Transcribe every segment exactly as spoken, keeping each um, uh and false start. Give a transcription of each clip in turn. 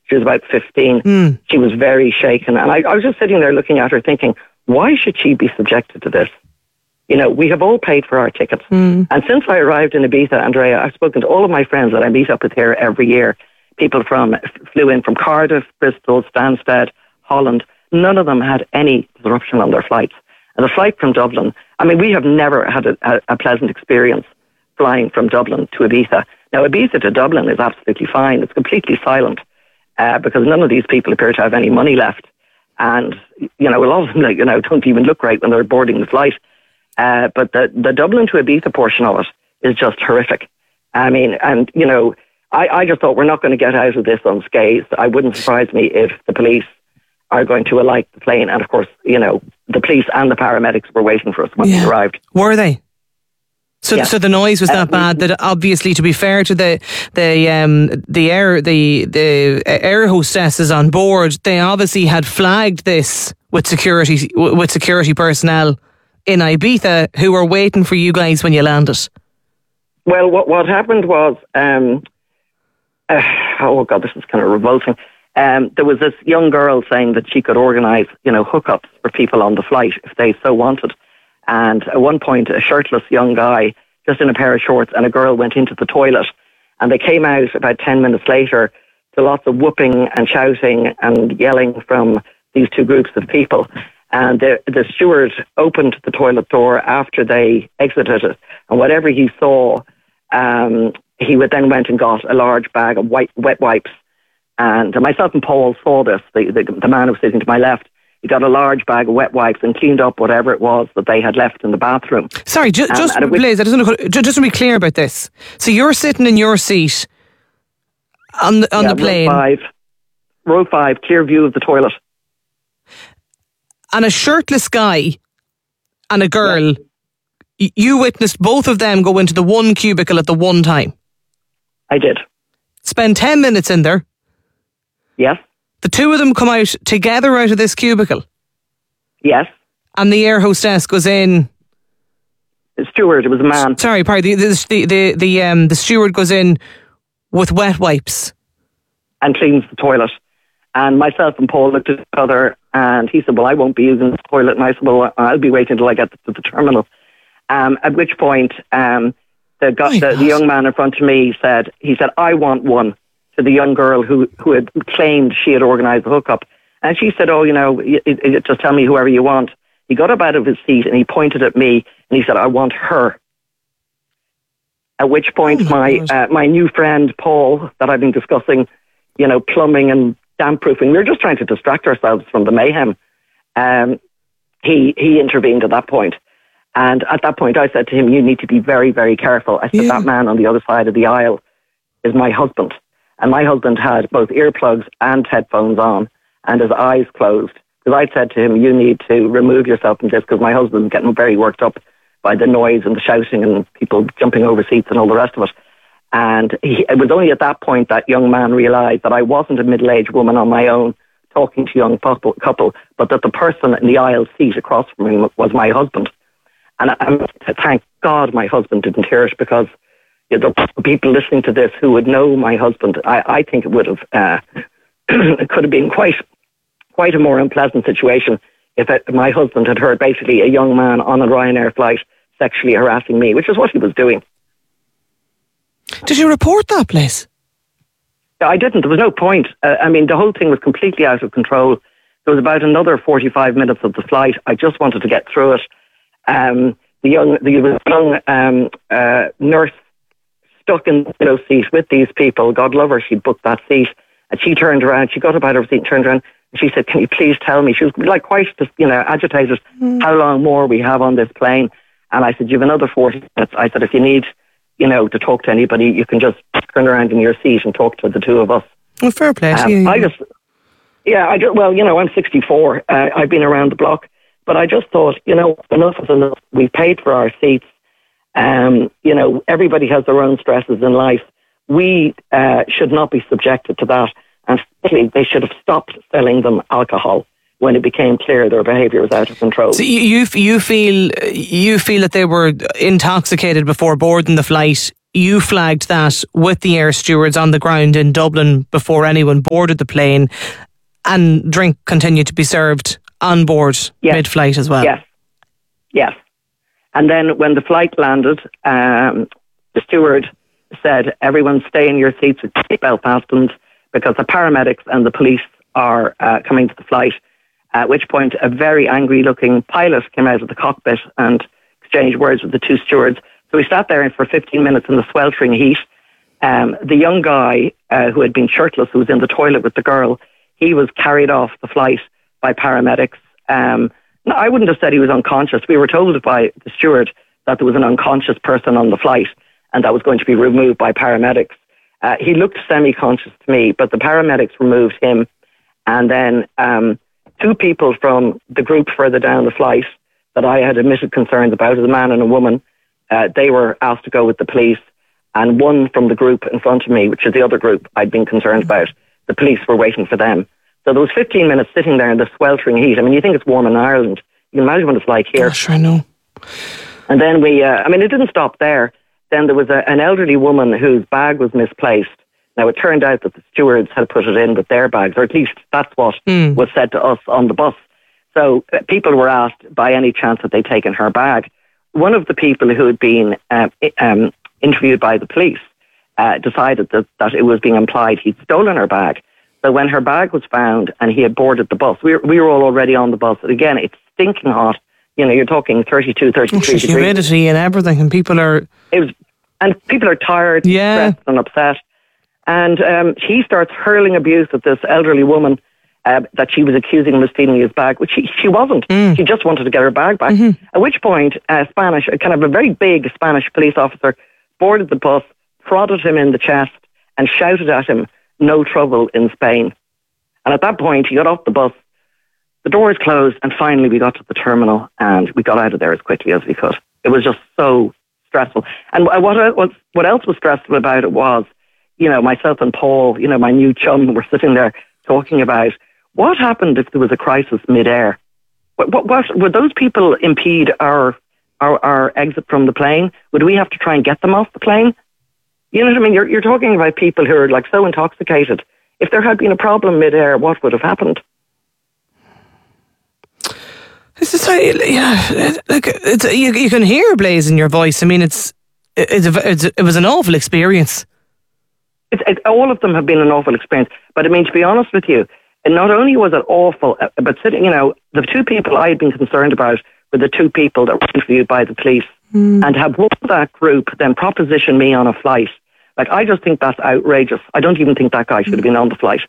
She was about fifteen. Mm. She was very shaken. And I, I was just sitting there looking at her thinking, why should she be subjected to this? You know, we have all paid for our tickets. Mm. And since I arrived in Ibiza, Andrea, I've spoken to all of my friends that I meet up with here every year. People from flew in from Cardiff, Bristol, Stansted, Holland. None of them had any disruption on their flights. And the flight from Dublin, I mean, we have never had a, a, a pleasant experience flying from Dublin to Ibiza. Now, Ibiza to Dublin is absolutely fine. It's completely silent uh, because none of these people appear to have any money left. And, you know, a lot of them, like, you know, don't even look right when they're boarding the flight. Uh, but the, the Dublin to Ibiza portion of it is just horrific. I mean, and, you know, I, I just thought we're not going to get out of this unscathed. I wouldn't surprise me if the police are going to alight the plane. And, of course, you know, the police and the paramedics were waiting for us when yeah. we arrived. Were they? So, yeah. so the noise was that uh, bad that obviously, to be fair to the the um the air the the air hostesses on board, they obviously had flagged this with security with security personnel in Ibiza who were waiting for you guys when you landed. Well, what what happened was, um, uh, oh God, this is kind of revolting. Um, there was this young girl saying that she could organise, you know, hookups for people on the flight if they so wanted. And at one point, a shirtless young guy, just in a pair of shorts, and a girl went into the toilet. And they came out about ten minutes later to lots of whooping and shouting and yelling from these two groups of people. And the, the steward opened the toilet door after they exited it. And whatever he saw, um, he would then went and got a large bag of white, wet wipes. And myself and Paul saw this, the, the, the man who was sitting to my left. He got a large bag of wet wipes and cleaned up whatever it was that they had left in the bathroom. Sorry, ju- um, just, which, Blaise, I just want to, just to be clear about this. So you're sitting in your seat on the, on yeah, the plane. Row five, row five, clear view of the toilet. And a shirtless guy and a girl, yeah. you witnessed both of them go into the one cubicle at the one time. I did. Spend ten minutes in there. Yes. The two of them come out together out of this cubicle. Yes. And the air hostess goes in. The steward, it was a man. Sorry, pardon. The the the the, um, the steward goes in with wet wipes and cleans the toilet. And myself and Paul looked at each other, and he said, "Well, I won't be using the toilet." And I said, "Well, I'll be waiting until I get to the terminal." Um, at which point, um, the, got, the, the young man in front of me said, "He said I want one." To the young girl who, who had claimed she had organised the hookup. And she said, "Oh, you know, y- y- just tell me whoever you want." He got up out of his seat and he pointed at me and he said, "I want her." At which point oh my my, uh, my new friend, Paul, that I've been discussing, you know, plumbing and damp proofing, we were just trying to distract ourselves from the mayhem. Um, he, he intervened at that point. And at that point I said to him, "You need to be very, very careful." I said, yeah. "That man on the other side of the aisle is my husband." And my husband had both earplugs and headphones on and his eyes closed. Because I said to him, "You need to remove yourself from this," because my husband's getting very worked up by the noise and the shouting and people jumping over seats and all the rest of it. And he, it was only at that point that young man realised that I wasn't a middle-aged woman on my own talking to a young couple, but that the person in the aisle seat across from him was my husband. And I, I thank God my husband didn't hear it, because you know, the people listening to this who would know my husband, I, I think it would have, uh, it could have been quite, quite a more unpleasant situation if it, my husband had heard basically a young man on a Ryanair flight sexually harassing me, which is what he was doing. Did you report that, Blaise? I didn't. There was no point. Uh, I mean, the whole thing was completely out of control. There was about another forty-five minutes of the flight. I just wanted to get through it. Um, the young, the young um, uh, nurse stuck in the window seat with these people. God love her, she booked that seat. And she turned around, she got up out of her seat and turned around, and she said, "Can you please tell me?" She was like quite, you know, agitated, mm. "how long more we have on this plane?" And I said, "You have another forty minutes. I said, if you need, you know, to talk to anybody, you can just turn around in your seat and talk to the two of us." Well, fair play. Um, yeah, yeah. I just, yeah, I just, well, you know, I'm sixty-four. Uh, I've been around the block. But I just thought, you know, enough is enough. We've paid for our seats. Um, you know, everybody has their own stresses in life. We uh, should not be subjected to that. And they should have stopped selling them alcohol when it became clear their behaviour was out of control. So you you feel you feel that they were intoxicated before boarding the flight you flagged that with the air stewards on the ground in Dublin before anyone boarded the plane, and drink continued to be served on board yes. mid-flight as well. Yes, yes. And then when the flight landed, um, the steward said, everyone stay in your seats with seatbelt fastened because the paramedics and the police are uh, coming to the flight. At which point a very angry looking pilot came out of the cockpit and exchanged words with the two stewards. So we sat there for fifteen minutes in the sweltering heat. Um, the young guy uh, who had been shirtless, who was in the toilet with the girl, he was carried off the flight by paramedics. Um, no, I wouldn't have said he was unconscious. We were told by the steward that there was an unconscious person on the flight and that was going to be removed by paramedics. Uh, he looked semi-conscious to me, but the paramedics removed him. And then um, two people from the group further down the flight that I had admitted concerns about, a man and a woman, uh, they were asked to go with the police. And one from the group in front of me, which is the other group I'd been concerned about, the police were waiting for them. So there was fifteen minutes sitting there in the sweltering heat. I mean, you think it's warm in Ireland. You can imagine what it's like here. Gosh, I know. And then we, uh, I mean, it didn't stop there. Then there was a, an elderly woman whose bag was misplaced. Now, it turned out that the stewards had put it in with their bags, or at least that's what mm. was said to us on the bus. So uh, people were asked by any chance that they'd taken her bag. One of the people who had been uh, um, interviewed by the police uh, decided that, that it was being implied he'd stolen her bag. So when her bag was found and he had boarded the bus, we were, we were all already on the bus. And again, it's stinking hot. You know, you're talking thirty-two, thirty-three degrees. Humidity and everything, and people are... It was, and people are tired, yeah. stressed and upset. And um, he starts hurling abuse at this elderly woman uh, that she was accusing him of stealing his bag, which she, she wasn't. Mm. She just wanted to get her bag back. Mm-hmm. At which point, a Spanish, kind of a very big Spanish police officer boarded the bus, prodded him in the chest and shouted at him, "No trouble in Spain." And at that point, he got off the bus, the doors closed, and finally we got to the terminal and we got out of there as quickly as we could. It was just so stressful. And what, what, what else was stressful about it was, you know, myself and Paul, you know, my new chum, were sitting there talking about what happened if there was a crisis midair. What, what, what would those people impede our, our our exit from the plane? Would we have to try and get them off the plane? You know what I mean? You're you're talking about people who are like so intoxicated. If there had been a problem midair, what would have happened? It's just, yeah, like it's, you, you can hear Blaze in your voice. I mean, it's it's, a, it's a, it was an awful experience. It's, it, all of them have been an awful experience. But I mean, to be honest with you, and not only was it awful, but sitting, you know, the two people I had been concerned about were the two people that were interviewed by the police. Mm. And to have one of that group then proposition me on a flight, like, I just think that's outrageous. I don't even think that guy should have been on the flight.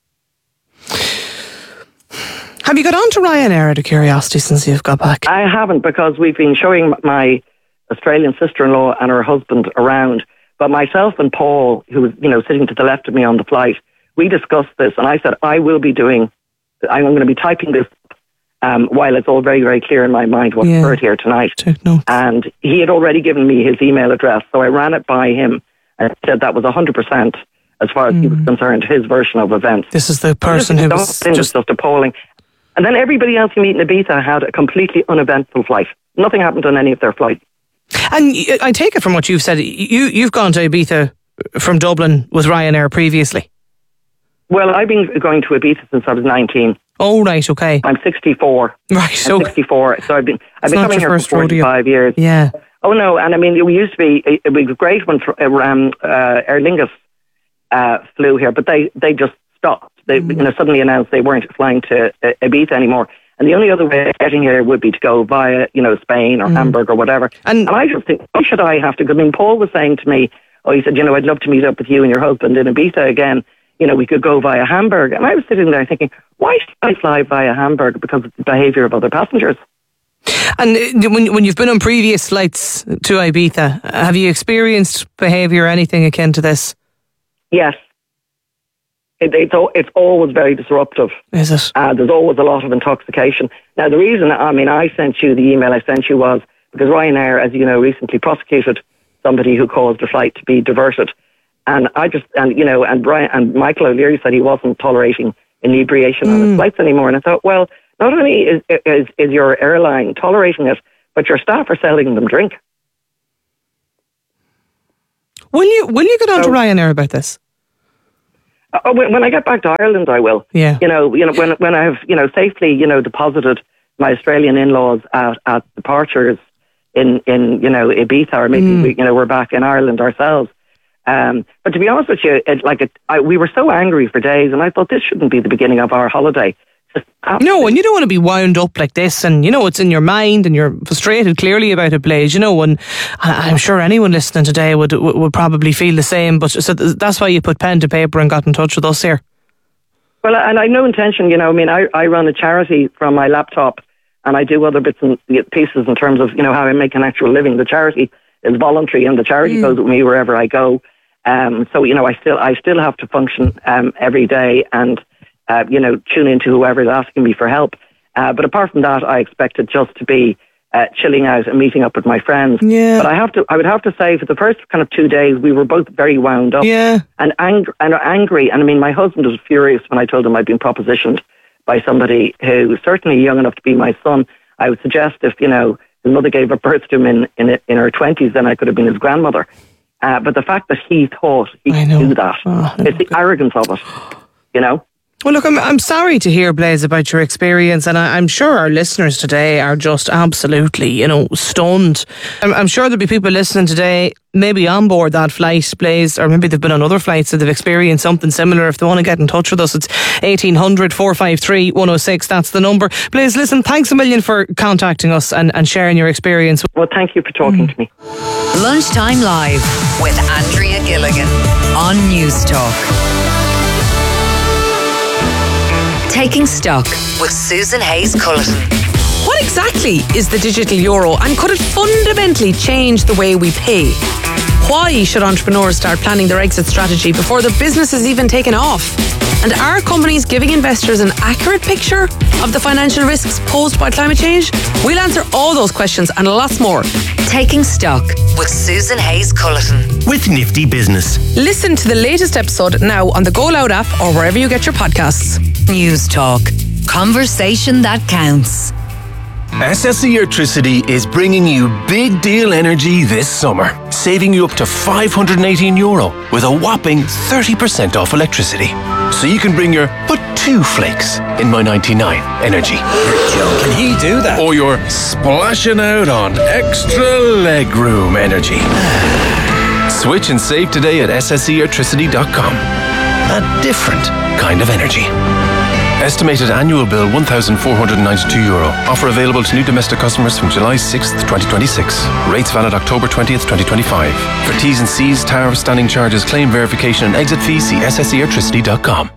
Have you got on to Ryanair out of curiosity since you've got back? I haven't, because we've been showing my Australian sister-in-law and her husband around. But myself and Paul, who was, you know, sitting to the left of me on the flight, we discussed this, and I said, I will be doing, I'm going to be typing this um, while it's all very, very clear in my mind what's yeah. heard here tonight. Take notes. And he had already given me his email address, so I ran it by him and said that was one hundred percent, as far as mm. he was concerned, his version of events. This is the person who was just... was just appalling. And then everybody else you meet in Ibiza had a completely uneventful flight. Nothing happened on any of their flights. And I take it from what you've said, you, you've gone to Ibiza from Dublin with Ryanair previously? Well, I've been going to Ibiza since I was nineteen. Oh, right, okay. I'm sixty-four. Right, so... I'm sixty-four, so I've been, I've been coming here for forty-five rodeo. years. Yeah. Oh, no, and I mean, it used to be, it was great when um, uh, Aer Lingus uh, flew here, but they, they just stopped. They mm. you know, suddenly announced they weren't flying to uh, Ibiza anymore. And the only other way of getting here would be to go via, you know, Spain or mm. Hamburg or whatever. And, and I just think, why should I have to go? I mean, Paul was saying to me, oh, he said, you know, I'd love to meet up with you and your husband in Ibiza again. You know, we could go via Hamburg. And I was sitting there thinking, why should I fly via Hamburg? Because of the behaviour of other passengers. And when when you've been on previous flights to Ibiza, have you experienced behaviour or anything akin to this? Yes. It, it's, it's always very disruptive. Is it? Uh, there's always a lot of intoxication. Now, the reason, I mean, I sent you the email I sent you was because Ryanair, as you know, recently prosecuted somebody who caused a flight to be diverted. And I just, and you know, and Brian and Michael O'Leary said he wasn't tolerating inebriation mm. on his flights anymore. And I thought, well, not only is, is is your airline tolerating it, but your staff are selling them drink. Will you will you get on so, to Ryanair about this? Uh, when, when I get back to Ireland, I will. Yeah. You know, you know, when when I have you know safely you know deposited my Australian in-laws at, at departures in, in you know Ibiza, or maybe mm. we, you know we're back in Ireland ourselves. Um, but to be honest with you, it, like it, I, we were so angry for days, and I thought this shouldn't be the beginning of our holiday. No, and you don't want to be wound up like this, and you know it's in your mind, and you're frustrated clearly about it, Blaise. You know, and I'm sure anyone listening today would would probably feel the same. But so that's why you put pen to paper and got in touch with us here. Well, and I have no intention. You know, I mean, I, I run a charity from my laptop, and I do other bits and pieces in terms of you know how I make an actual living. The charity is voluntary, and the charity mm. goes with me wherever I go. Um, so you know, I still I still have to function um, every day and. Uh, you know, tune into whoever's asking me for help. Uh, but apart from that, I expect it just to be uh, chilling out and meeting up with my friends. Yeah. But I have to, I would have to say, for the first kind of two days, we were both very wound up yeah. and, ang- and angry. And I mean, my husband was furious when I told him I'd been propositioned by somebody who was certainly young enough to be my son. I would suggest if, you know, his mother gave up birth to him in, in, in her twenties, then I could have been his grandmother. Uh, but the fact that he thought he could do that, oh, it's the arrogance of it, you know? Well, look, I'm I'm sorry to hear, Blaise, about your experience, and I, I'm sure our listeners today are just absolutely, you know, stunned. I'm, I'm sure there'll be people listening today, maybe on board that flight, Blaise, or maybe they've been on other flights that they've experienced something similar. If they want to get in touch with us, it's eighteen hundred, four five three, one oh six. That's the number. Blaise, listen, thanks a million for contacting us and, and sharing your experience. Well, thank you for talking mm. to me. Lunchtime Live with Andrea Gilligan on News Talk. Taking Stock with Susan Hayes-Culleton. What exactly is the digital euro, and could it fundamentally change the way we pay? Why should entrepreneurs start planning their exit strategy before their business is even taken off? And are companies giving investors an accurate picture of the financial risks posed by climate change? We'll answer all those questions and lots more. Taking Stock with Susan Hayes-Culleton. With Nifty Business. Listen to the latest episode now on the Go Loud app or wherever you get your podcasts. News Talk. Conversation that counts. S S E Electricity is bringing you big deal energy this summer, saving you up to five hundred eighteen euro with a whopping thirty percent off electricity. So you can bring your but two flakes in my ninety-nine energy. You're joking, he do that? Or your splashing out on extra legroom energy. Switch and save today at s s e electricity dot com. A different kind of energy. Estimated annual bill one thousand four hundred ninety-two euro. Offer available to new domestic customers from July sixth, twenty twenty-six. Rates valid October twentieth, twenty twenty-five. For T's and C's, tariff, standing charges, claim verification and exit fees, see s s e electricity dot com.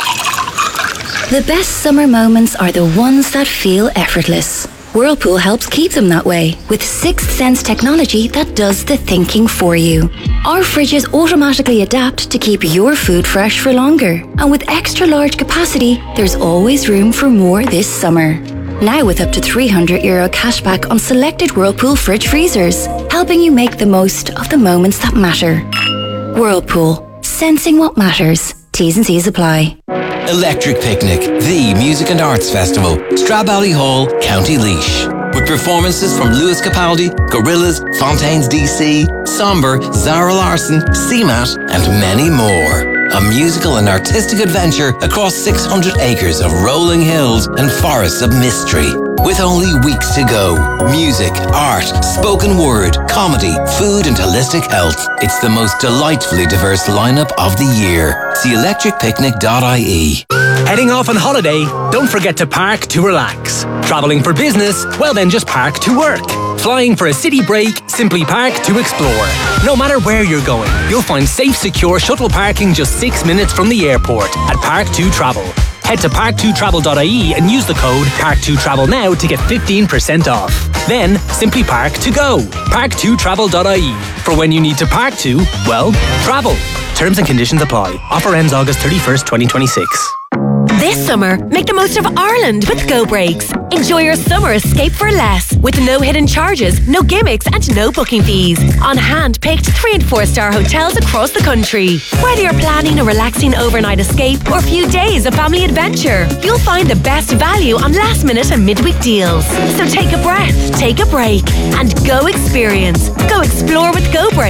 The best summer moments are the ones that feel effortless. Whirlpool helps keep them that way with Sixth Sense technology that does the thinking for you. Our fridges automatically adapt to keep your food fresh for longer. And with extra large capacity, there's always room for more this summer. Now with up to three hundred euro cashback on selected Whirlpool fridge freezers, helping you make the most of the moments that matter. Whirlpool, sensing what matters. T's and C's apply. Electric Picnic, the music and arts festival, Stradbally Hall, County Laois. With performances from Lewis Capaldi, Gorillaz, Fontaines D C, Somber, Zara Larsson, C M A T, and many more. A musical and artistic adventure across six hundred acres of rolling hills and forests of mystery. With only weeks to go. Music, art, spoken word, comedy, food and holistic health. It's the most delightfully diverse lineup of the year. See electric picnic dot I E. Heading off on holiday? Don't forget to park to relax. Travelling for business? Well then just park to work. Flying for a city break? Simply park to explore. No matter where you're going, you'll find safe, secure shuttle parking just six minutes from the airport at Park two Travel. Head to park two travel dot I E and use the code park two travel now to get fifteen percent off. Then, simply park to go. park two travel dot I E. For when you need to park to, well, travel. Terms and conditions apply. Offer ends August thirty-first, twenty twenty-six. This summer, make the most of Ireland with Go Breaks. Enjoy your summer escape for less, with no hidden charges, no gimmicks and no booking fees. On hand-picked three and four star hotels across the country. Whether you're planning a relaxing overnight escape or a few days of family adventure, you'll find the best value on last minute and midweek deals. So take a breath, take a break and go experience. Go explore with Go Breaks.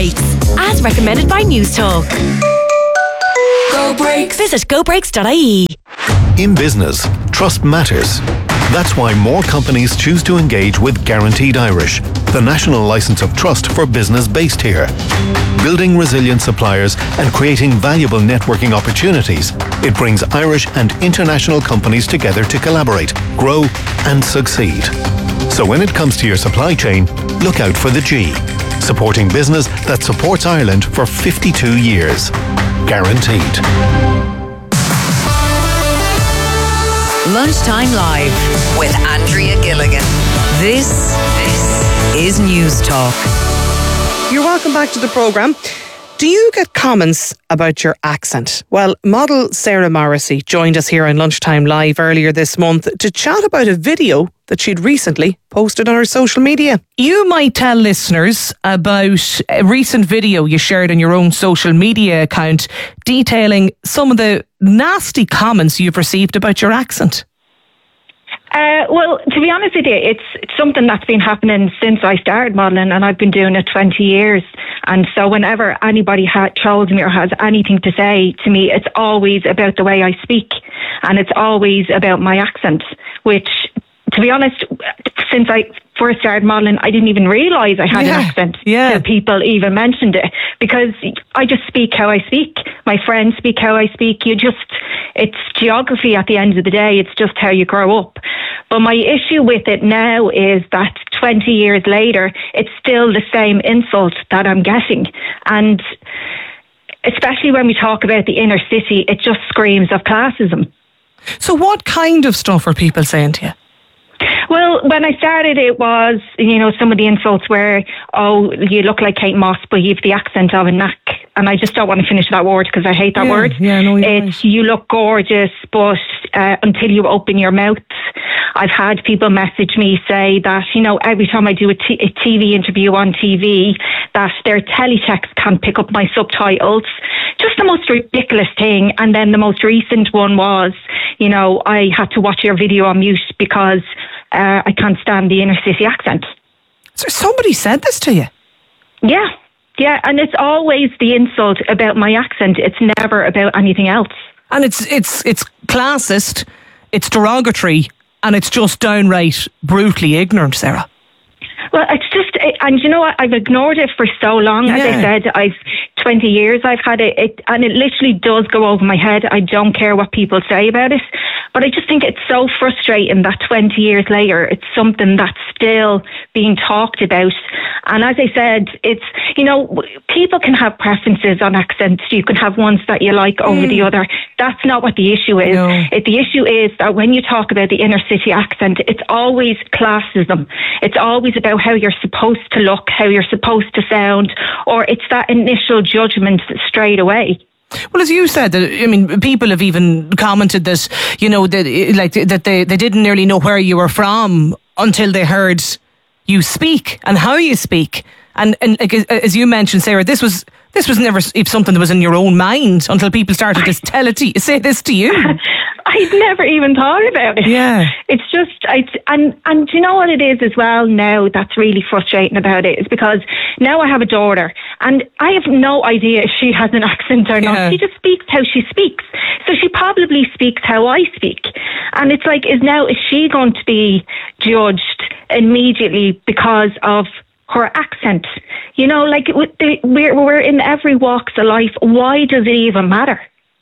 As recommended by News Talk. Go Brakes. Visit go brakes dot I E. In business, trust matters. That's why more companies choose to engage with Guaranteed Irish, the national license of trust for business based here. Building resilient suppliers and creating valuable networking opportunities, it brings Irish and international companies together to collaborate, grow and succeed. So when it comes to your supply chain, look out for the G. Supporting business that supports Ireland for fifty-two years. Guaranteed. Lunchtime Live with Andrea Gilligan. This, this is News Talk. You're welcome back to the programme. Do you get comments about your accent? Well, model Sarah Morrissey joined us here on Lunchtime Live earlier this month to chat about a video that she'd recently posted on her social media. You might tell listeners about a recent video you shared on your own social media account detailing some of the nasty comments you've received about your accent. Uh, well, to be honest with you, it's, it's something that's been happening since I started modelling, and I've been doing it twenty years. And so whenever anybody ha- trolls me or has anything to say to me, it's always about the way I speak, and it's always about my accent, which, to be honest, since I first started modelling, I didn't even realise I had yeah, an accent yeah. till people even mentioned it, because I just speak how I speak. My friends speak how I speak. You just, it's geography at the end of the day. It's just how you grow up. But my issue with it now is that twenty years later, it's still the same insult that I'm getting. And especially when we talk about the inner city, it just screams of classism. So what kind of stuff are people saying to you? Well, when I started, it was, you know, some of the insults were, oh, you look like Kate Moss, but you've the accent of a knack. And I just don't want to finish that word because I hate that yeah, word. Yeah, no, you're it's, right. you look gorgeous, but uh, until you open your mouth. I've had people message me say that, you know, every time I do a, t- a T V interview on T V, that their teletext can't pick up my subtitles. Just the most ridiculous thing. And then the most recent one was, you know, I had to watch your video on mute because uh, I can't stand the inner city accent. So somebody said this to you? Yeah. Yeah, and it's always the insult about my accent. It's never about anything else. And it's it's it's classist, it's derogatory, and it's just downright brutally ignorant, Sarah. Well, it's just, and you know what? I've ignored it for so long. As yeah. I said, I've twenty years I've had it, it, and it literally does go over my head. I don't care what people say about it. But I just think it's so frustrating that twenty years later, it's something that's still being talked about. And as I said, it's, you know, people can have preferences on accents. You can have ones that you like over mm. the other. That's not what the issue is. No. It, the issue is that when you talk about the inner city accent, it's always classism. It's always about how you're supposed to look, how you're supposed to sound, or it's that initial judgment straight away. Well, as you said, I mean, people have even commented that, you know, that like that they, they didn't nearly know where you were from until they heard you speak and how you speak. And and like, as you mentioned, Sarah, this was this was never if something that was in your own mind until people started to tell it to you, say this to you. I'd never even thought about it. Yeah, it's just, I and and do you know what it is as well now that's really frustrating about it is because now I have a daughter and I have no idea if she has an accent or not. Yeah. She just speaks how she speaks, so she probably speaks how I speak, and it's like, is now is she going to be judged immediately because of her accent? You know, like we're we're in every walks of life. Why does it even matter?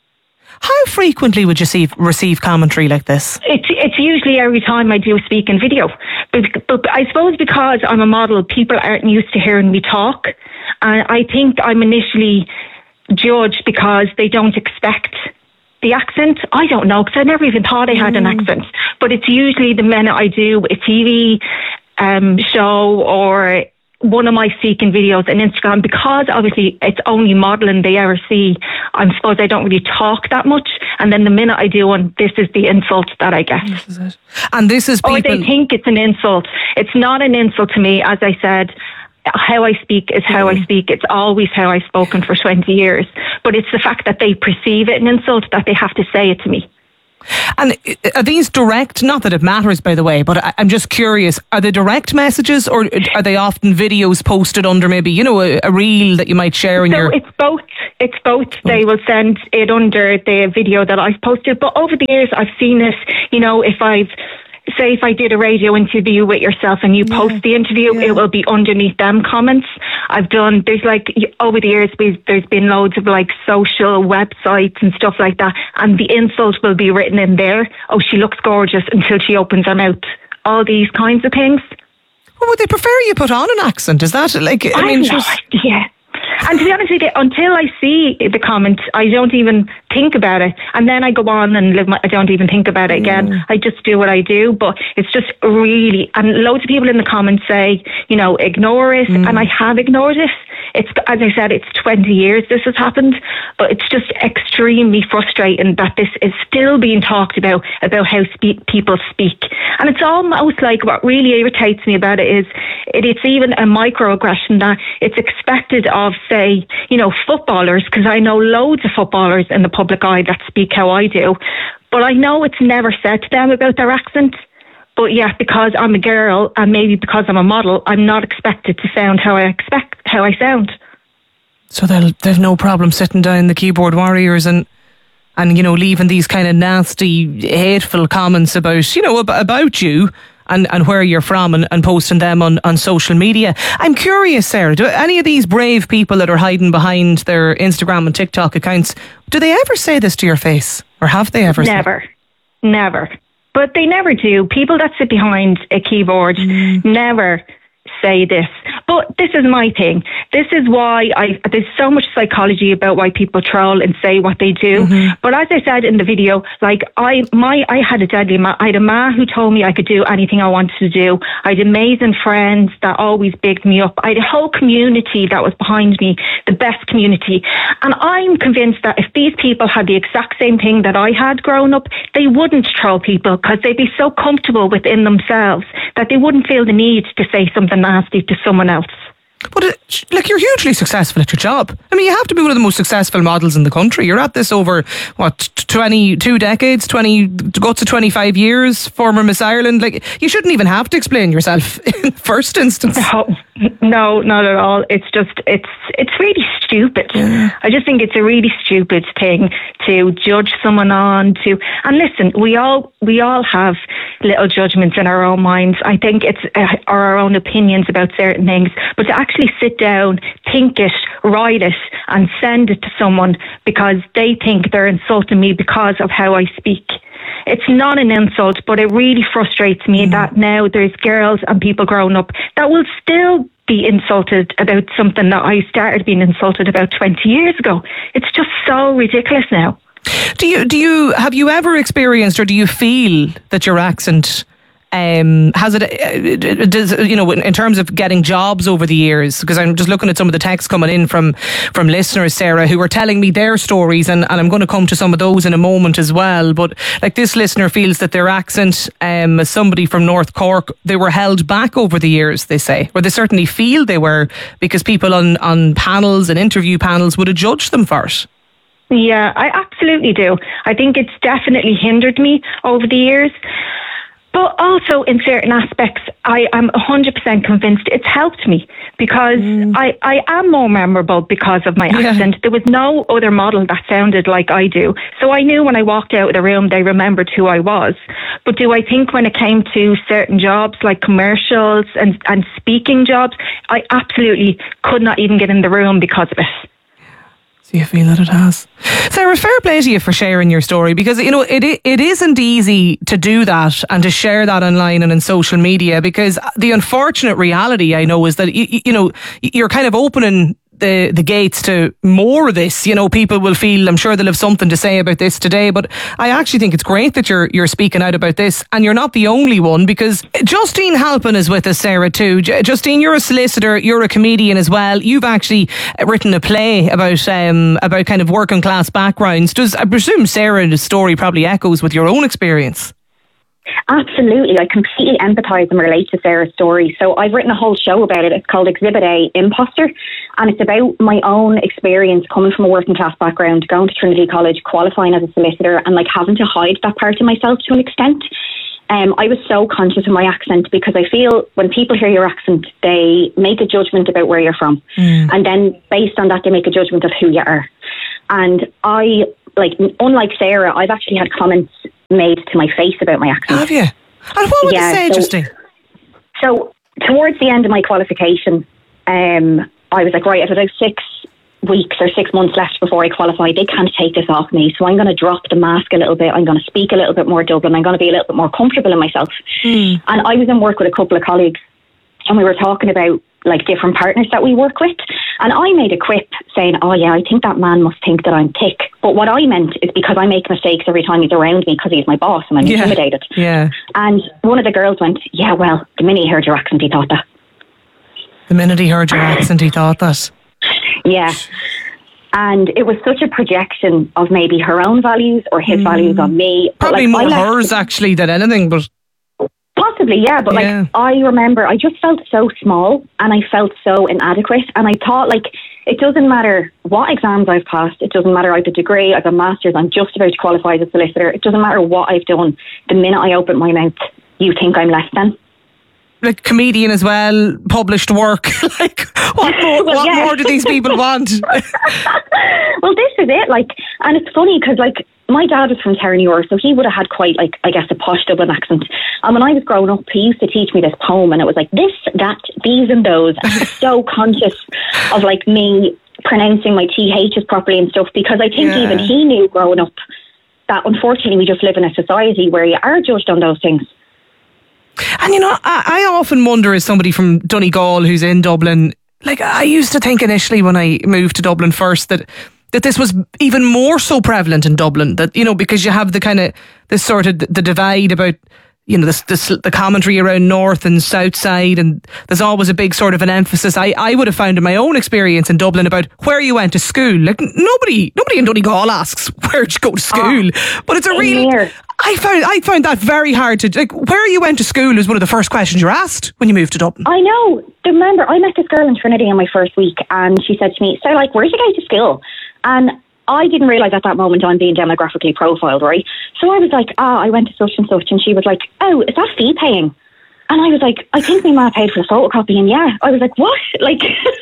How frequently would you see, receive commentary like this? It's it's usually every time I do a speaking video. But, but I suppose because I'm a model, people aren't used to hearing me talk. And I think I'm initially judged because they don't expect the accent. I don't know, because I never even thought I had mm. an accent. But it's usually the minute I do a T V um, show or one of my speaking videos on Instagram, because obviously it's only modelling they ever see, I suppose I don't really talk that much, and then the minute I do one, this is the insult that I get. This is it. And this is people... Or they think it's an insult. It's not an insult to me. As I said, how I speak is how mm. I speak. It's always how I've spoken for twenty years. But it's the fact that they perceive it an insult that they have to say it to me. And are these direct, not that it matters by the way, but I'm just curious, are they direct messages or are they often videos posted under maybe, you know, a, a reel that you might share in so your... it's both. It's both. Oh. They will send it under the video that I've posted. But over the years, I've seen this, you know, if I've, say if I did a radio interview with yourself and you yeah. post the interview, yeah. it will be underneath them comments. I've done, there's like, over the years, we've, there's been loads of like social websites and stuff like that. And the insult will be written in there. Oh, she looks gorgeous until she opens her mouth. All these kinds of things. Well, would they prefer you put on an accent? Is that like, I, I mean, know, just... yeah. And to be honest with you, until I see the comment, I don't even think about it. And then I go on and live my, I don't even think about it again. Mm. I just do what I do. But it's just really, and loads of people in the comments say, you know, ignore it. Mm. And I have ignored it. It's, as I said, it's twenty years this has happened. But it's just extremely frustrating that this is still being talked about, about how spe- people speak. And it's almost like what really irritates me about it is it, it's even a microaggression that it's expected of, say, you know, footballers, because I know loads of footballers in the public eye that speak how I do. But I know it's never said to them about their accent. But yeah, because I'm a girl and maybe because I'm a model, I'm not expected to sound how I expect how I sound. So there's no problem sitting down the keyboard warriors and and you know leaving these kind of nasty, hateful comments about you know ab- about you and, and where you're from and, and posting them on, on social media. I'm curious, Sarah, do any of these brave people that are hiding behind their Instagram and TikTok accounts, do they ever say this to your face, or have they ever? Never, said? never. But they never do. People that sit behind a keyboard mm. never say this. But this is my thing. This is why I there's so much psychology about why people troll and say what they do. Mm-hmm. But as I said in the video, like I my I had a deadly ma I had a ma who told me I could do anything I wanted to do. I had amazing friends that always bigged me up. I had a whole community that was behind me, the best community. And I'm convinced that if these people had the exact same thing that I had growing up, they wouldn't troll people because they'd be so comfortable within themselves that they wouldn't feel the need to say something nasty to someone else. But it, like you're hugely successful at your job. I mean, you have to be one of the most successful models in the country. You're at this over what twenty-two decades, twenty go to twenty-five years. Former Miss Ireland. Like you shouldn't even have to explain yourself in the first instance. No, no, not at all. It's just it's it's really stupid. Yeah. I just think it's a really stupid thing to judge someone on. To and listen, we all we all have little judgments in our own minds. I think it's uh, our own opinions about certain things, but to actually sit down, think it, write it, and send it to someone because they think they're insulting me because of how I speak. It's not an insult, but it really frustrates me mm. that now there's girls and people growing up that will still be insulted about something that I started being insulted about twenty years ago. It's just so ridiculous now. Do you, do you, have you ever experienced or do you feel that your accent Um, has it, uh, does, you know, in terms of getting jobs over the years, because I'm just looking at some of the texts coming in from, from listeners, Sarah, who are telling me their stories, and, and I'm going to come to some of those in a moment as well. But like this listener feels that their accent, um, as somebody from North Cork, they were held back over the years, they say, or they certainly feel they were, because people on, on panels and interview panels would have judged them for it. Yeah, I absolutely do. I think it's definitely hindered me over the years. But also in certain aspects, I am one hundred percent convinced it's helped me because mm. I, I am more memorable because of my yeah. accent. There was no other model that sounded like I do. So I knew when I walked out of the room, they remembered who I was. But do I think when it came to certain jobs like commercials and, and speaking jobs, I absolutely could not even get in the room because of it. So you feel that it has. Sarah, fair play to you for sharing your story, because you know it it isn't easy to do that and to share that online and in social media, because the unfortunate reality I know is that you, you know you're kind of opening the the gates to more of this. You know, people will feel, I'm sure they'll have something to say about this today, but I actually think it's great that you're you're speaking out about this, and you're not the only one, because Justine Halpin is with us, Sarah, too. J- Justine, you're a solicitor, you're a comedian as well. You've actually written a play about um about kind of working class backgrounds. Does I presume Sarah's story probably echoes with your own experience? Absolutely. I completely empathise and relate to Sarah's story. So I've written a whole show about it. It's called Exhibit A, Imposter. And it's about my own experience coming from a working class background, going to Trinity College, qualifying as a solicitor, and like having to hide that part of myself to an extent. Um, I was so conscious of my accent because I feel when people hear your accent, they make a judgment about where you're from. Mm. And then based on that, they make a judgment of who you are. And I, like, unlike Sarah, I've actually had comments made to my face about my accent. Have you? And what would yeah, you say, so, Justine? So, towards the end of my qualification, um, I was like, right, I've about six weeks or six months left before I qualify. They can't take this off me. So I'm going to drop the mask a little bit. I'm going to speak a little bit more Dublin. I'm going to be a little bit more comfortable in myself. Mm. And I was in work with a couple of colleagues and we were talking about like different partners that we work with. And I made a quip saying, oh yeah, I think that man must think that I'm thick. But what I meant is because I make mistakes every time he's around me because he's my boss and I'm yeah. intimidated. Yeah. And one of the girls went, yeah, well, the minute he heard your accent, he thought that. The minute he heard your accent, he thought that. Yeah. And it was such a projection of maybe her own values or his mm. values on me. Probably like, more hers actually than anything, but... Possibly, yeah. But yeah. like, I remember I just felt so small and I felt so inadequate. And I thought, like, it doesn't matter what exams I've passed. It doesn't matter I have a degree, I have a master's, I'm just about to qualify as a solicitor. It doesn't matter what I've done. The minute I open my mouth, you think I'm less than. Like comedian as well, published work. Like, what more, well, what yeah. more do these people want? Well, this is it. Like, and it's funny because, like, my dad was from Terranure, so he would have had quite, like, I guess, a posh Dublin accent. And when I was growing up, he used to teach me this poem, and it was like this, that, these, and those. And I was so conscious of like me pronouncing my T H's properly and stuff because I think yeah. even he knew growing up that unfortunately we just live in a society where you are judged on those things. And you know, I, I often wonder, as somebody from Donegal who's in Dublin, like I used to think initially when I moved to Dublin first that that this was even more so prevalent in Dublin, that, you know, because you have the kind of this sort of the divide about, you know, this, this the commentary around north and south side, and there's always a big sort of an emphasis I, I would have found in my own experience in Dublin about where you went to school. Like nobody nobody in Donegal asks where'd you go to school, oh, but it's a real here. I found I found that very hard to, like, where you went to school is one of the first questions you're asked when you move to Dublin. I know. Remember, I met this girl in Trinity in my first week, and she said to me, so, like, where'd you go to school? And I didn't realise at that moment I'm being demographically profiled, right? So I was like, ah, oh, I went to such and such, and she was like, oh, is that fee paying? And I was like, I think my mum paid for the photocopy, and yeah. I was like, what? Like...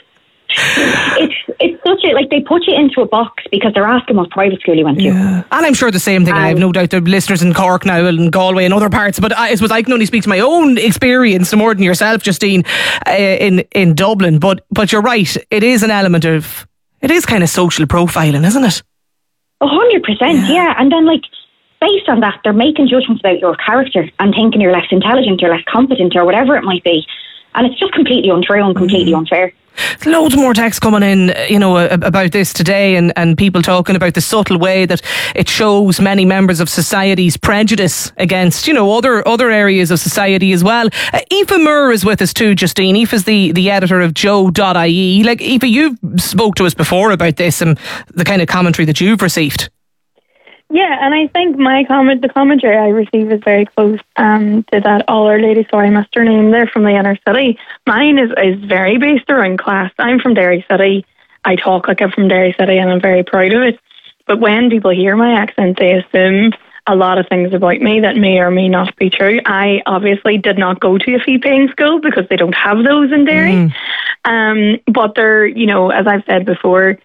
it's it's such a, like, they put you into a box because they're asking what private school you went to. Yeah. And I'm sure the same thing, um, and I have no doubt there are listeners in Cork now and Galway and other parts, but I, I suppose I can only speak to my own experience more than yourself, Justine, uh, in, in Dublin. But but you're right, it is an element of, it is kind of social profiling, isn't it? A hundred percent, yeah. And then, like, based on that, they're making judgments about your character and thinking you're less intelligent or less competent or whatever it might be. And it's just completely untrue and completely mm. unfair. Loads more texts coming in, you know, about this today, and, and people talking about the subtle way that it shows many members of society's prejudice against, you know, other other areas of society as well. Uh, Aoife Moore is with us too, Justine. Aoife's the, the editor of Joe dot I E. Like, Aoife, you've spoke to us before about this and the kind of commentary that you've received. Yeah, and I think my comment, the commentary I receive is very close um, to that All Our Lady, sorry, I missed her name there, from the inner city. Mine is, is very based around class. I'm from Derry City. I talk like I'm from Derry City and I'm very proud of it. But when people hear my accent, they assume a lot of things about me that may or may not be true. I obviously did not go to a fee-paying school because they don't have those in Derry. Mm. Um, but they're, you know, as I've said before,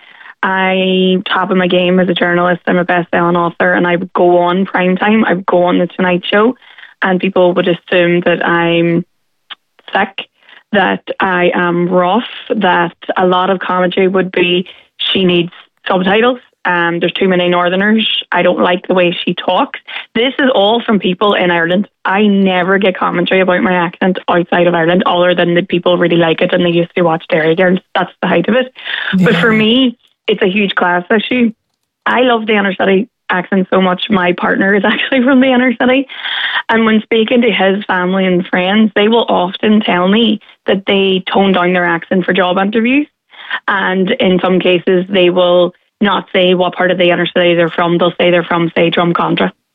I top of my game as a journalist. I'm a best-selling author, and I would go on primetime. I would go on the Tonight Show, and people would assume that I'm thick, that I am rough, that a lot of commentary would be she needs subtitles. Um, there's too many Northerners. I don't like the way she talks. This is all from people in Ireland. I never get commentary about my accent outside of Ireland, other than the people really like it and they used to watch Derry Girls. That's the height of it. Yeah. But for me, it's a huge class issue. I love the inner city accent so much. My partner is actually from the inner city. And when speaking to his family and friends, they will often tell me that they tone down their accent for job interviews. And in some cases, they will not say what part of the inner city they're from. They'll say they're from, say, Drumcondra.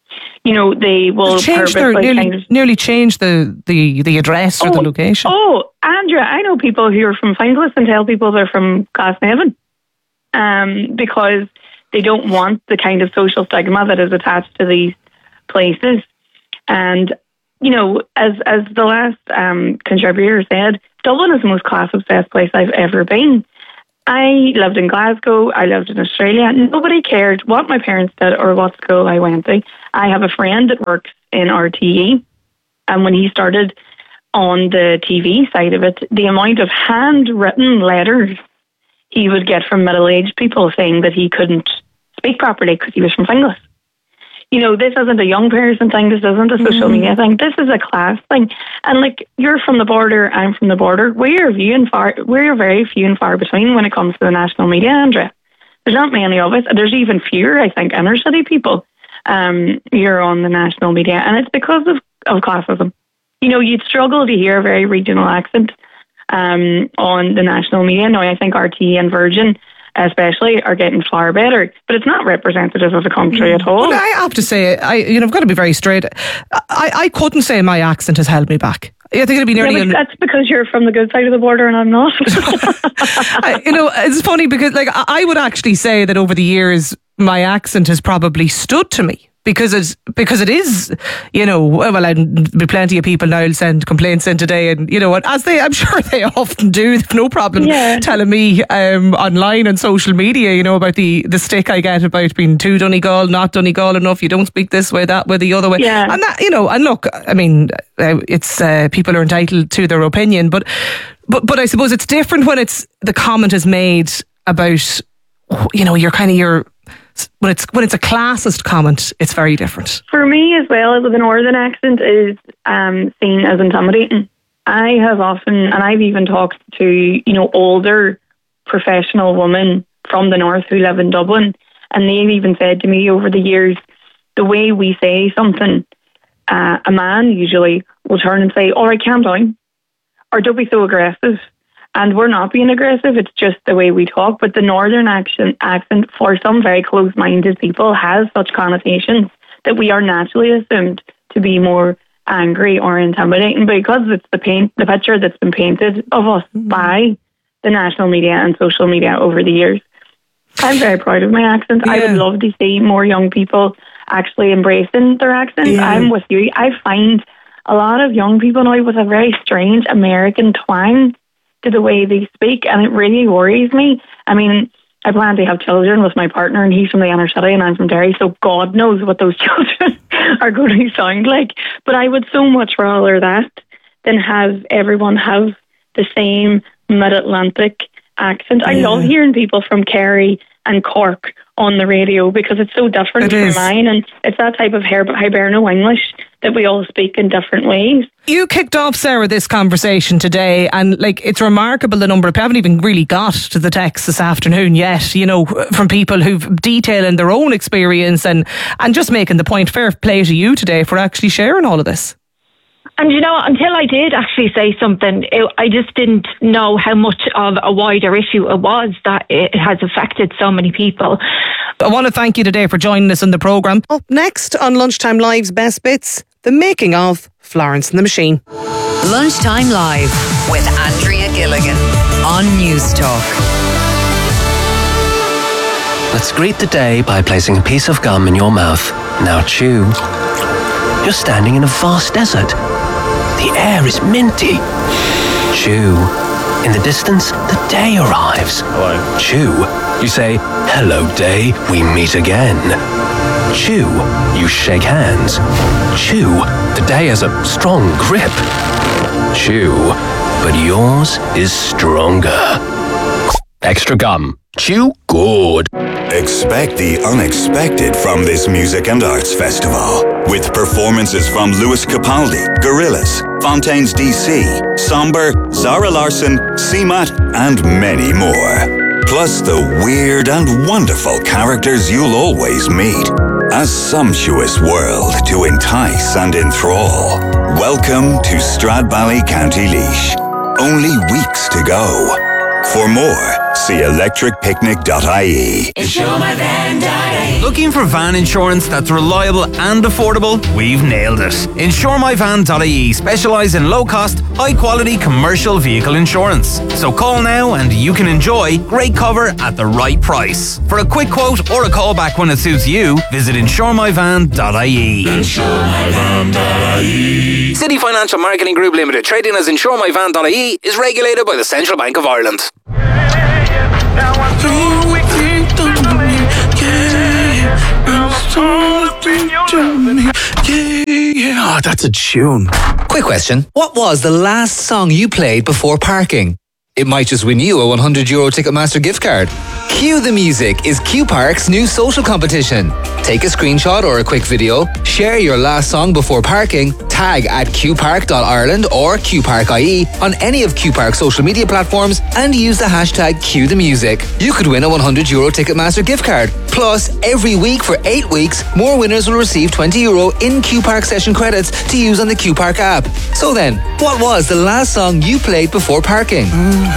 You know, they will change their, purposely nearly, kind of nearly change the, the, the address or oh, the location. Oh, Andrea, I know people who are from Finglas and tell people they're from Glasnevin um, because they don't want the kind of social stigma that is attached to these places. And, you know, as as the last um, contributor said, Dublin is the most class-obsessed place I've ever been. I lived in Glasgow, I lived in Australia. Nobody cared what my parents did or what school I went to. I have a friend that works in R T E, and when he started on the T V side of it, the amount of handwritten letters he would get from middle-aged people saying that he couldn't speak properly because he was from Finglas. You know, this isn't a young person thing, this isn't a social mm. media thing, this is a class thing. And like, you're from the border, I'm from the border, we're few and far, we're very few and far between when it comes to the national media, Andrea. There's not many of us, there's even fewer, I think, inner city people um, here on the national media, and it's because of, of classism. You know, you'd struggle to hear a very regional accent um, on the national media. Now, I think R T E and Virgin especially are getting far better, but it's not representative of the country mm. at all. Well, I have to say, I you know, I've got to be very straight. I, I couldn't say my accent has held me back. I think it'd be nearly. Yeah, un- that's because you're from the good side of the border and I'm not. I, you know, it's funny because, like, I would actually say that over the years, my accent has probably stood to me. Because it's because it is, you know, well, I'd be plenty of people now will send complaints in today, and you know, as they, I'm sure they often do. They've no problem yeah. telling me um, online and social media, you know, about the the stick I get about being too Donegal, not Donegal enough. You don't speak this way, that way, the other way, yeah. and that, you know, and look, I mean, uh, it's uh, people are entitled to their opinion, but but but I suppose it's different when it's the comment is made about, you know, you're kind of your. When it's when it's a classist comment, it's very different. For me as well, the northern accent is um, seen as intimidating. I have often, and I've even talked to, you know, older professional women from the north who live in Dublin, and they've even said to me over the years, the way we say something, uh, a man usually will turn and say, "All right, calm down," or "Don't be so aggressive." And we're not being aggressive, it's just the way we talk. But the northern accent, accent for some very close-minded people has such connotations that we are naturally assumed to be more angry or intimidating because it's the paint, the picture that's been painted of us mm-hmm. by the national media and social media over the years. I'm very proud of my accent. Yeah. I would love to see more young people actually embracing their accent. Yeah. I'm with you. I find a lot of young people now with a very strange American twang to the way they speak, and it really worries me. I mean, I plan to have children with my partner, and he's from the inner city and I'm from Derry, so God knows what those children are going to sound like. But I would so much rather that than have everyone have the same mid-Atlantic accent. Yeah. I love hearing people from Kerry and Cork on the radio because it's so different it from is. mine, and it's that type of Hiberno English that we all speak in different ways. You kicked off, Sarah, this conversation today, and like it's remarkable the number of people haven't even really got to the text this afternoon yet, you know, from people who've detailing their own experience and, and just making the point. Fair play to you today for actually sharing all of this. And you know, until I did actually say something, it, I just didn't know how much of a wider issue it was that it has affected so many people. I want to thank you today for joining us on the programme. Up next on Lunchtime Live's Best Bits, the making of Florence and the Machine. Lunchtime Live with Andrea Gilligan on News Talk. Let's greet the day by placing a piece of gum in your mouth. Now chew. You're standing in a vast desert. The air is minty. Chew. In the distance, the day arrives. Hello. Chew. You say, "Hello, day, we meet again." Chew. You shake hands. Chew. The day has a strong grip. Chew. But yours is stronger. Extra gum. Chew good. Expect the unexpected from this Music and Arts Festival, with performances from Lewis Capaldi, Gorillaz, Fontaines D C, Somber, Zara Larsson, C M A T, and many more. Plus the weird and wonderful characters you'll always meet. A sumptuous world to entice and enthrall. Welcome to Stradbally, County Laois. Only weeks to go. For more, see electric picnic dot I E. Insure My Van dot I E. Looking for van insurance that's reliable and affordable? We've nailed it. Insure My Van dot I E specialise in low-cost, high-quality commercial vehicle insurance. So call now and you can enjoy great cover at the right price. For a quick quote or a call back when it suits you, visit Insure My Van dot I E. Insure My Van dot I E. City Financial Marketing Group Limited, trading as Insure My Van dot I E, is regulated by the Central Bank of Ireland. Oh, that's a tune. Quick question. What was the last song you played before parking? It might just win you a one hundred euro Ticketmaster gift card. Cue the Music is Q Park's new social competition. Take a screenshot or a quick video, share your last song before parking, tag at q park dot ireland or q park dot I E on any of Q Park's social media platforms and use the hashtag Cue the Music. You could win a one hundred euro Ticketmaster gift card. Plus, every week for eight weeks, more winners will receive twenty euro in Q Park session credits to use on the Q Park app. So then, what was the last song you played before parking?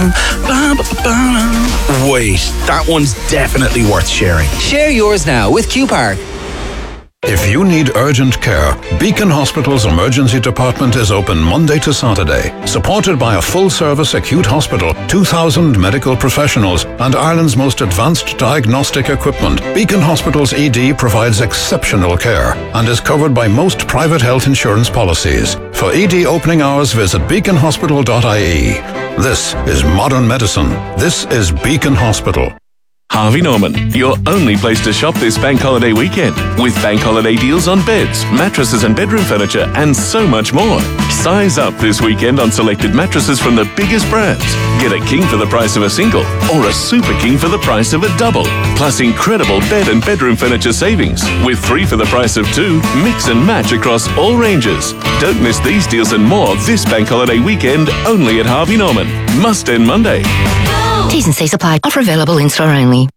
Wait, that one's definitely worth sharing. Share yours now with Q Park. If you need urgent care, Beacon Hospital's emergency department is open Monday to Saturday. Supported by a full-service acute hospital, two thousand medical professionals, and Ireland's most advanced diagnostic equipment, Beacon Hospital's E D provides exceptional care and is covered by most private health insurance policies. For E D opening hours, visit beacon hospital dot I E. This is modern medicine. This is Beacon Hospital. Harvey Norman, your only place to shop this bank holiday weekend, with bank holiday deals on beds, mattresses and bedroom furniture, and so much more. Size up this weekend on selected mattresses from the biggest brands. Get a king for the price of a single, or a super king for the price of a double. Plus incredible bed and bedroom furniture savings, with three for the price of two. Mix and match across all ranges. Don't miss these deals and more this bank holiday weekend, only at Harvey Norman. Must end Monday. T's and C's apply. Offer available in store only.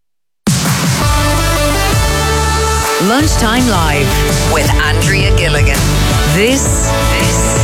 Lunchtime Live with Andrea Gilligan. This, this